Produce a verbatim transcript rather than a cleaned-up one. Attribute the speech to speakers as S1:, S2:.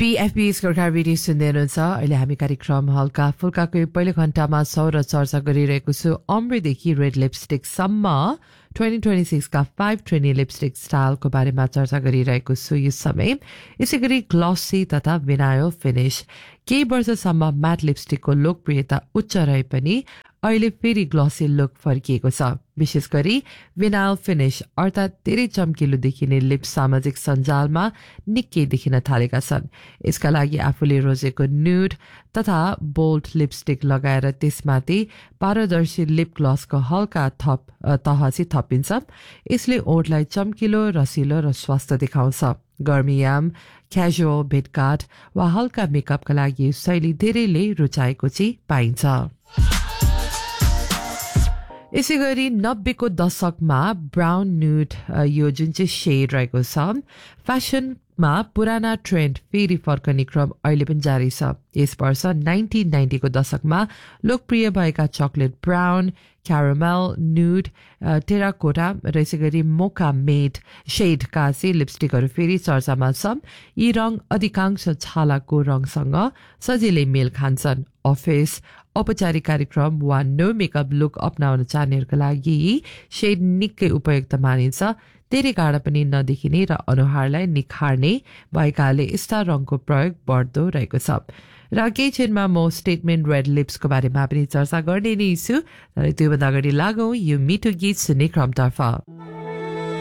S1: पीएफबीएस Gorkha radio सुन्दै हुनुहुन्छ। अहिले हामी कार्यक्रम हल्का फुल्काको पहिलो घण्टामा छौँ र चर्चा गरिरहेको छु अम्ब्रेदेखि red लिपस्टिकसम्म twenty twenty सिक्सका five trainee lipstick स्टाइलको बारेमा चर्चा गरिरहेको छु यो समय। यसै गरी ग्लसी तथा विनाइल फिनिश। केही वर्षसम्म म्याट लिपस्टिकको लोकप्रियता उच्च रहे पनि अहिले फेरि ग्लसी लुक फर्किएको छ। विशेष गरी विनाइल फिनिश अर्थात् धेरै चम्किलो देखिने लिप सामाजिक सञ्जालमा निकै देखिन थालेका छन्। यसका लागि आफूले रोजेको न्युड तथा बोल्ड लिपस्टिक लगाएर त्यसमाथि पारदर्शी लिप ग्लसको हल्का थप तह चाहिँ थपिन्छ। यसले ओठलाई चम्किलो, रसिलो र स्वस्थ देखाउँछ। गर्मीयाम, क्याजुअल भेटघाट वा हल्का मेकअपका लागि शैली धेरैले रुचाएको चाहिँ पाइन्छ। यसै गरी नब्बेको दशकमा ब्राउन न्युड यो जुन चाहिँ सेड रहेको छ, फ्यासनमा पुराना ट्रेन्ड फेरि फर्कने क्रम अहिले पनि जारी छ। यस वर्ष नाइन्टिन नाइन्टीको दशकमा लोकप्रिय भएका chocolate brown, caramel, nude, terracotta र यसै गरी मोका मेड सेडका चाहिँ लिपस्टिकहरू फेरि चर्चामा छन्। यी रङ अधिकांश छालाको रङसँग सजिलै मेल खान्छन्। अफिस, औपचारिक कार्यक्रम वा नो मेकअप लुक अपनाउन चाहनेहरूका लागि यी सेड निकै उपयुक्त मानिन्छ। धेरै गाढा पनि नदेखिने र अनुहारलाई निखार्ने भएकाले यस्ता रङको प्रयोग बढ्दो रहेको छ। र केही क्षणमा म स्टेटमेन्ट रेड लिप्सको बारेमा पनि चर्चा गर्ने नै छु। तर त्योभन्दा अगाडि लागौँ यो मिठो गीत सुन्ने क्रमतर्फ।